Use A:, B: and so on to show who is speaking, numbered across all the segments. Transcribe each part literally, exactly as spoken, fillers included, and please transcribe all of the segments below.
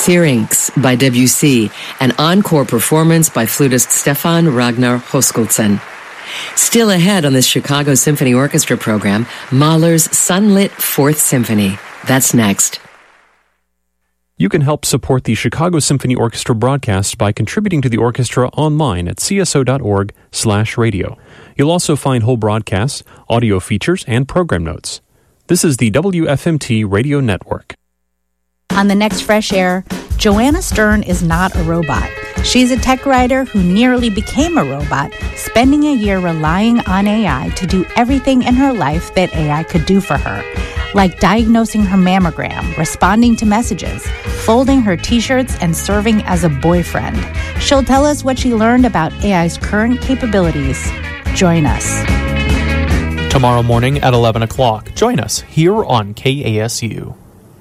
A: Syrinx by Debussy, an encore performance by flutist Stefan Ragnar Hoskoltsen. Still ahead on this Chicago Symphony Orchestra program, Mahler's Sunlit Fourth Symphony. That's next.
B: You can help support the Chicago Symphony Orchestra broadcast by contributing to the orchestra online at c s o dot org slash radio. You'll also find whole broadcasts, audio features, and program notes. This is the W F M T Radio Network.
C: On the next Fresh Air, Joanna Stern is not a robot. She's a tech writer who nearly became a robot, spending a year relying on A I to do everything in her life that A I could do for her, like diagnosing her mammogram, responding to messages, folding her t-shirts, and serving as a boyfriend. She'll tell us what she learned about A I's current capabilities. Join us.
D: Tomorrow morning at eleven o'clock. Join us here on K A S U.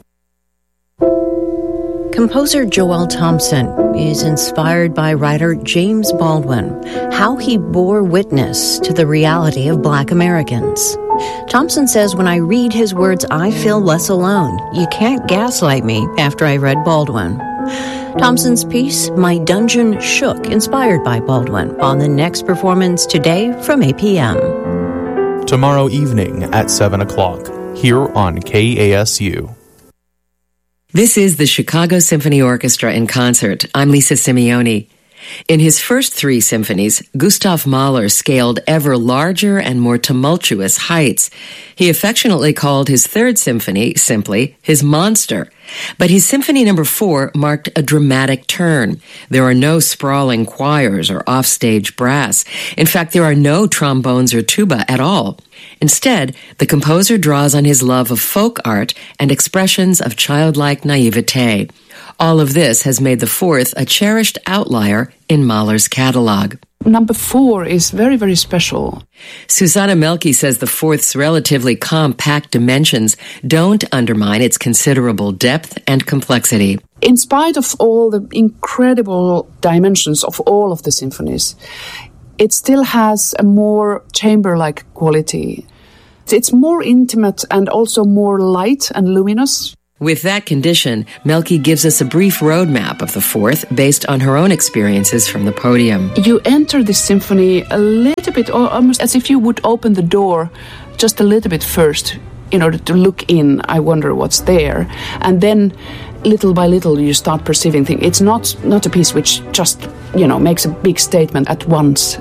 E: Composer Joel Thompson is inspired by writer James Baldwin, how he bore witness to the reality of Black Americans. Thompson says, when I read his words, I feel less alone. You can't gaslight me after I read Baldwin. Thompson's piece, My Dungeon Shook, inspired by Baldwin, on the next performance today from eight p.m.
D: Tomorrow evening at seven o'clock, here on K A S U.
A: This is the Chicago Symphony Orchestra in concert. I'm Lisa Simeone. In his first three symphonies, Gustav Mahler scaled ever larger and more tumultuous heights. He affectionately called his third symphony simply his monster. But his symphony number four marked a dramatic turn. There are no sprawling choirs or offstage brass. In fact, there are no trombones or tuba at all. Instead, the composer draws on his love of folk art and expressions of childlike naivete. All of this has made the fourth a cherished outlier in Mahler's catalog.
F: Number four is very, very special.
A: Susanna Melke says the fourth's relatively compact dimensions don't undermine its considerable depth and complexity.
F: In spite of all the incredible dimensions of all of the symphonies, it still has a more chamber-like quality. It's more intimate and also more light and luminous.
A: With that condition, Melke gives us a brief roadmap of the fourth based on her own experiences from the podium.
F: You enter this symphony a little bit, or almost as if you would open the door just a little bit first in order to look in. I wonder what's there. And then little by little you start perceiving things. It's not, not a piece which just, you know, makes a big statement at once.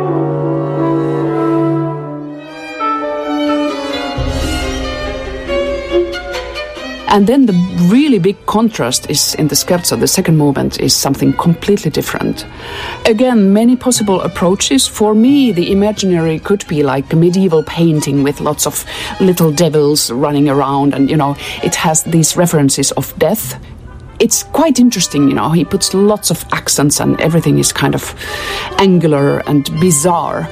F: And then the really big contrast is in the scherzo. The second movement is something completely different. Again, many possible approaches. For me, the imaginary could be like a medieval painting with lots of little devils running around, and, you know, it has these references of death. It's quite interesting, you know, he puts lots of accents and everything is kind of angular and bizarre.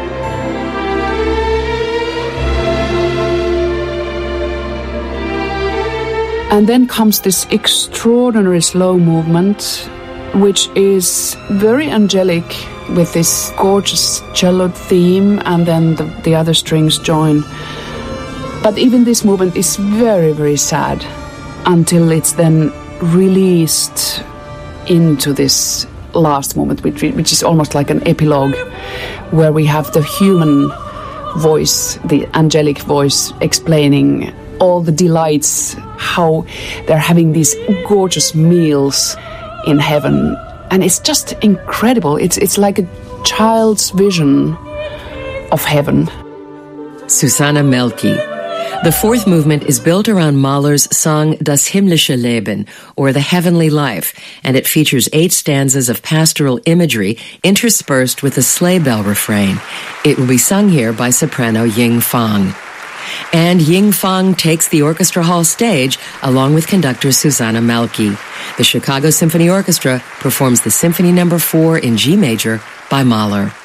F: And then comes this extraordinary slow movement, which is very angelic with this gorgeous cello theme, and then the, the other strings join. But even this movement is very, very sad until it's then released into this last moment, which, which is almost like an epilogue, where we have the human voice, the angelic voice, explaining all the delights, how they're having these gorgeous meals in heaven. And it's just incredible. It's it's like a child's vision of heaven.
A: Susanna Melke. The fourth movement is built around Mahler's song Das himmlische Leben, or The Heavenly Life, and it features eight stanzas of pastoral imagery interspersed with a sleigh bell refrain. It will be sung here by soprano Ying Fang. And Ying Fang takes the orchestra hall stage along with conductor Susanna Melke. The Chicago Symphony Orchestra performs the Symphony Number four in G major by Mahler.